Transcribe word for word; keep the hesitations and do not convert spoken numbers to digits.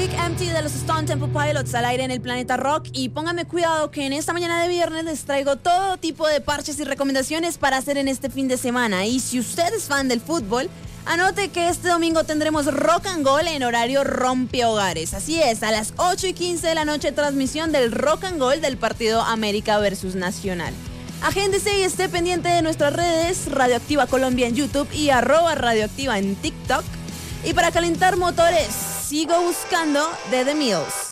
Big Empty de los Stone Temple Pilots al aire en el Planeta Rock. Y pónganme cuidado que en esta mañana de viernes les traigo todo tipo de parches y recomendaciones para hacer en este fin de semana. Y si usted es fan del fútbol, anote que este domingo tendremos Rock and Goal en horario rompehogares. Así es, a las ocho y quince de la noche, transmisión del Rock and Goal del partido América versus Nacional. Agéndese y esté pendiente de nuestras redes, Radioactiva Colombia en YouTube y arroba Radioactiva en TikTok. Y para calentar motores, sigo buscando de The Mills.